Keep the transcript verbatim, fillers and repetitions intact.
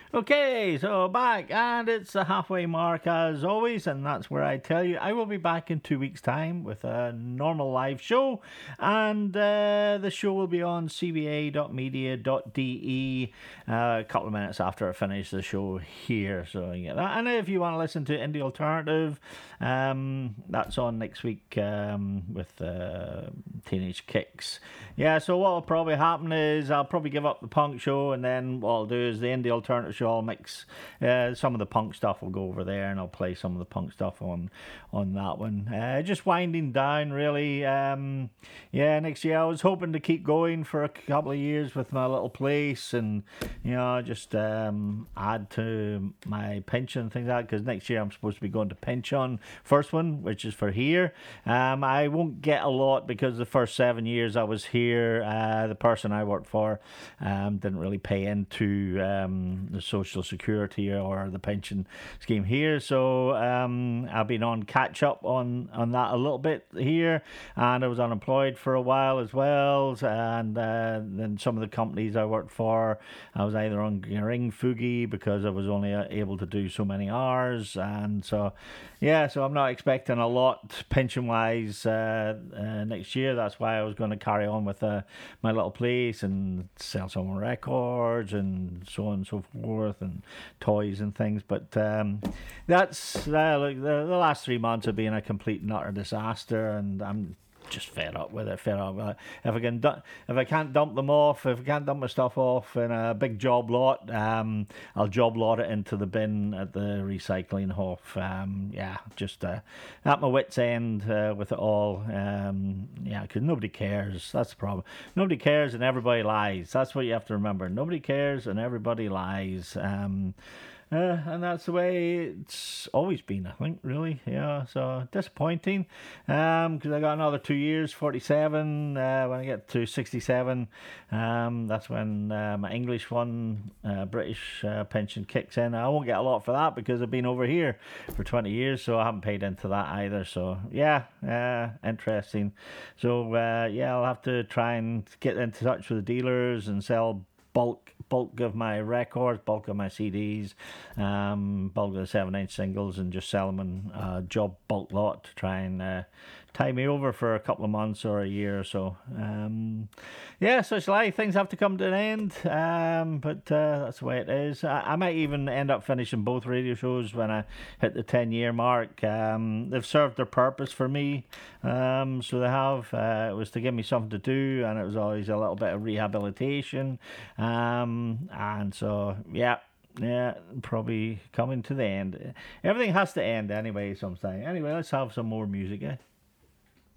Okay, so back, and it's the halfway mark as always, and that's where I tell you I will be back in two weeks' time with a normal live show, and uh, the show will be on c b a dot media dot d e uh, a couple of minutes after I finish the show here. So you get that, and if you want to listen to Indie Alternative, um, that's on next week um, with uh, Teenage Kicks. Yeah, so what will probably happen is I'll probably give up the punk show, and then what I'll do is the Indie Alternative show, I'll mix uh, some of the punk stuff will go over there, and I'll play some of the punk stuff on on that one. Uh, just winding down, really. Um, yeah, next year I was hoping to keep going for a couple of years with my little place, and you know, just um, add to my pension and things like that, because next year I'm supposed to be going to pension, first one, which is for here. Um, I won't get a lot because the first seven years I was here, uh, the person I worked for um, didn't really pay into um, the social security or the pension scheme here, so um, I've been on catch up on, on that a little bit here, and I was unemployed for a while as well, and uh, then some of the companies I worked for, I was either on ring fugi because I was only able to do so many hours, and so yeah, so I'm not expecting a lot pension wise uh, uh, next year. That's why I was going to carry on with uh, my little place and sell some records and so on and so forth, and toys and things. But um, that's uh, like the, the last three months have been a complete and utter disaster, and I'm just fed up with it. Fed up with it. If I can, du- if I can't dump them off, if I can't dump my stuff off in a big job lot, um, I'll job lot it into the bin at the recycling hof. Um, yeah, just uh, at my wits' end uh, with it all. Um, yeah, because nobody cares. That's the problem. Nobody cares, and everybody lies. That's what you have to remember. Nobody cares, and everybody lies. Um, Uh, and that's the way it's always been, I think, really. Yeah, so disappointing. Um, because I got another two years, forty-seven. Uh, when I get to sixty-seven, um, that's when uh, my English one, uh, British uh, pension kicks in. I won't get a lot for that because I've been over here for twenty years, so I haven't paid into that either. So yeah, uh, interesting. So uh, yeah, I'll have to try and get into touch with the dealers and sell bulk bulk of my records, bulk of my C Ds, um, bulk of the seven inch singles, and just sell them in a job bulk lot to try and uh, tie me over for a couple of months or a year or so. Um, yeah, so it's like things have to come to an end, um, but uh, that's the way it is. I, I might even end up finishing both radio shows when I hit the ten year mark. Um, they've served their purpose for me, um, so they have. Uh, it was to give me something to do, and it was always a little bit of rehabilitation. Um, and so, yeah, yeah, probably coming to the end. Everything has to end anyway sometime. Anyway, let's have some more music, eh?